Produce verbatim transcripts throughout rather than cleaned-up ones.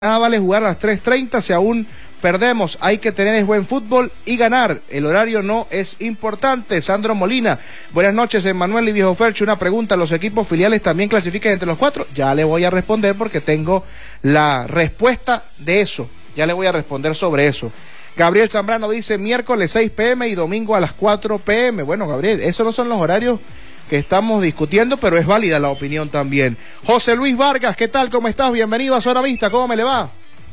Nada vale jugar a las tres treinta si aún perdemos. Hay que tener buen fútbol y ganar. El horario no es importante. Sandro Molina, buenas noches, Emmanuel y Viejo Fercho. Una pregunta, ¿los equipos filiales también clasifican entre los cuatro? Ya le voy a responder porque tengo la respuesta de eso. Ya le voy a responder sobre eso. Gabriel Zambrano dice miércoles seis pe eme y domingo a las cuatro pe eme. Bueno, Gabriel, esos no son los horarios que estamos discutiendo, pero es válida la opinión también. José Luis Vargas, ¿qué tal? ¿Cómo estás? Bienvenido a Zona Vista, ¿cómo me le va?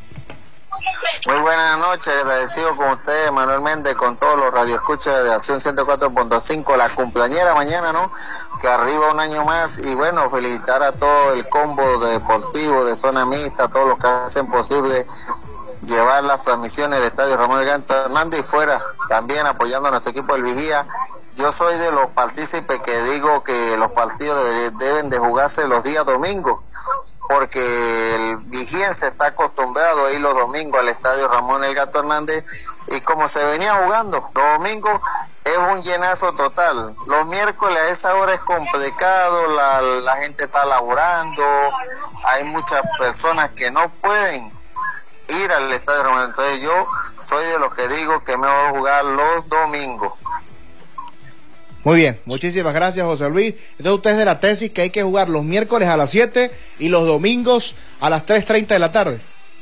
Muy buenas noches, agradecido con usted, Manuel Méndez, con todos los radioescuchas de Acción ciento cuatro punto cinco, la cumpleañera mañana, ¿no? Que arriba un año más, y bueno, felicitar a todo el combo de deportivo de Zona Mixta, a todos los que hacen posible llevar las transmisiones del Estadio Ramón El Gato Hernández y fuera, también apoyando a nuestro equipo del Vigía. Yo soy de los partícipes que digo que los partidos debe, deben de jugarse los días domingos, porque el vigiense está acostumbrado a ir los domingos al Estadio Ramón El Gato Hernández, y como se venía jugando, los domingos es un llenazo total. Los miércoles a esa hora es complicado, la, la gente está laborando, hay muchas personas que no pueden ir al Estadio Ramón. Entonces yo soy de los que digo que me voy a jugar los domingos. Muy bien, muchísimas gracias, José Luis. Entonces usted es de la tesis que hay que jugar los miércoles a las siete y los domingos a las tres treinta de la tarde.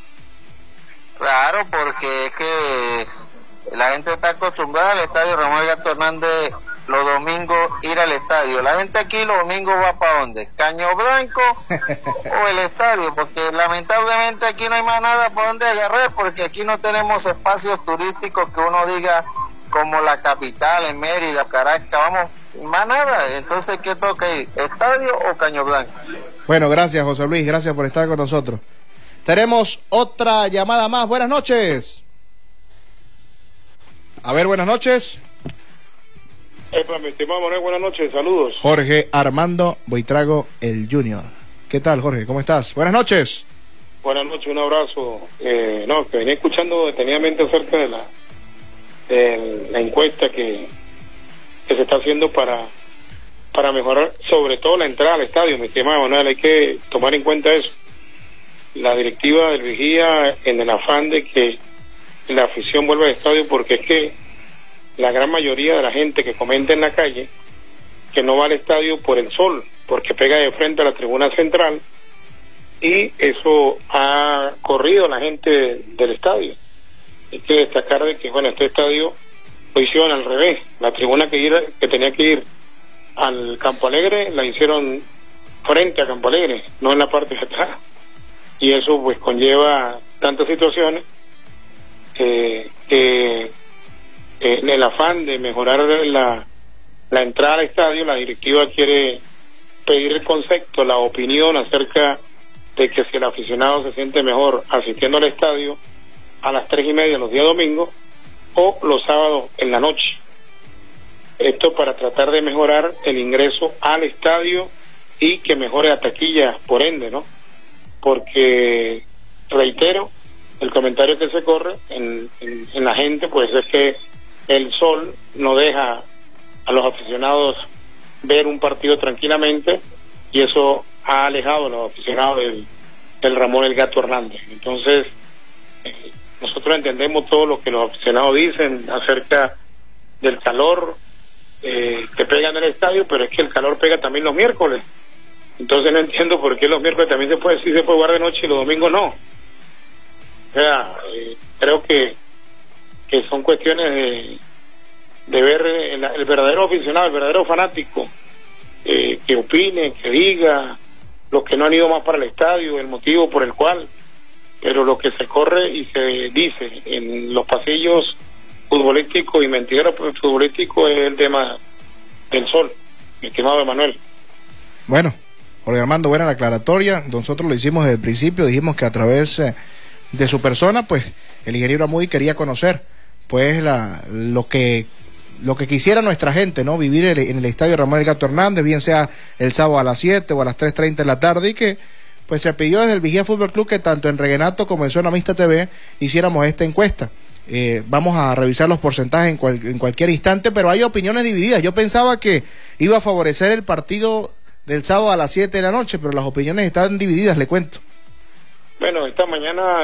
Claro, porque es que la gente está acostumbrada al Estadio Ramón El Gato Hernández los domingos ir al estadio. La gente aquí los domingos va para dónde, Caño Blanco o el estadio, porque lamentablemente aquí no hay más nada para dónde agarrar, porque aquí no tenemos espacios turísticos que uno diga como la capital en Mérida, Caracas, vamos, más nada. Entonces, ¿qué toca ir? ¿Estadio o Caño Blanco? Bueno, gracias, José Luis, gracias por estar con nosotros. Tenemos otra llamada más. Buenas noches. A ver, buenas noches. Epa, mi estimado Manuel, buenas noches, saludos. Jorge Armando Buitrago, el Junior. ¿Qué tal, Jorge? ¿Cómo estás? Buenas noches. Buenas noches, un abrazo. Eh, no, que venía escuchando detenidamente acerca de la, de la encuesta que, que se está haciendo para, para mejorar, sobre todo la entrada al estadio, mi estimado Manuel. Hay que tomar en cuenta eso. La directiva del Vigía, en el afán de que la afición vuelva al estadio, porque es que la gran mayoría de la gente que comenta en la calle que no va al estadio por el sol, porque pega de frente a la tribuna central, y eso ha corrido a la gente del estadio. Hay que destacar de que, bueno, este estadio lo hicieron al revés. La tribuna que, ir, que tenía que ir al Campo Alegre la hicieron frente a Campo Alegre, no en la parte de atrás, y eso pues conlleva tantas situaciones eh, que en el afán de mejorar la, la entrada al estadio, la directiva quiere pedir el concepto, la opinión acerca de que si el aficionado se siente mejor asistiendo al estadio a las tres y media los días domingos o los sábados en la noche. Esto para tratar de mejorar el ingreso al estadio y que mejore la taquilla, por ende, ¿no? Porque, reitero, el comentario que se corre en, en, en la gente, pues es que el sol no deja a los aficionados ver un partido tranquilamente, y eso ha alejado a los aficionados del, del Ramón El Gato Hernández. Entonces, eh, nosotros entendemos todo lo que los aficionados dicen acerca del calor eh, que pega en el estadio, pero es que el calor pega también los miércoles. Entonces no entiendo por qué los miércoles también se puede, sí se puede jugar de noche y los domingos no. O sea, eh, creo que que son cuestiones de, de ver el, el verdadero aficionado, el verdadero fanático, eh, que opine, que diga, los que no han ido más para el estadio, el motivo por el cual, pero lo que se corre y se dice en los pasillos futbolísticos y mentiras futbolísticos es el tema del sol, mi estimado Emanuel. Bueno, Jorge Armando, buena la aclaratoria. Nosotros lo hicimos desde el principio, dijimos que a través eh, de su persona, pues el ingeniero Amudi quería conocer pues la, lo que lo que quisiera nuestra gente, ¿no? Vivir el, en el estadio Ramón El Gato Hernández, bien sea el sábado a las siete o a las tres treinta de la tarde, y que pues se pidió desde el Vigía Fútbol Club que tanto en Reguenato como en Zona Mixta T V hiciéramos esta encuesta. Eh, vamos a revisar los porcentajes en, cual, en cualquier instante, pero hay opiniones divididas. Yo pensaba que iba a favorecer el partido del sábado a las siete de la noche, pero las opiniones están divididas, le cuento. Bueno, esta mañana